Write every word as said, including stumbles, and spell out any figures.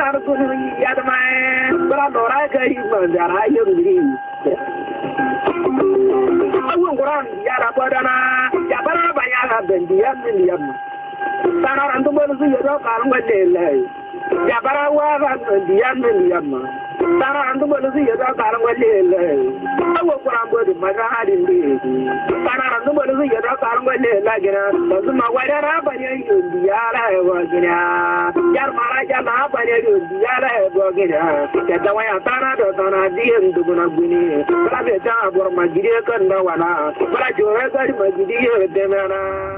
Jaran kunu yadma bara dora gari manjara yuri awon quran yara bodana jabara banya bendiyan miliyam sana randu bolu yero karu wadele jabara wa bendiyan miliyam sana randu bolu yero karu wadele awon quran bodu magari ndi sana randu bolu yero karu wadele gina bazuma wadara banya yundi yara wa gina yar maraja na banya yundi yara wa gina kada waya sana do sana diem duguna guni bala be ta bor magide kan da wala bala jore gari magide de mena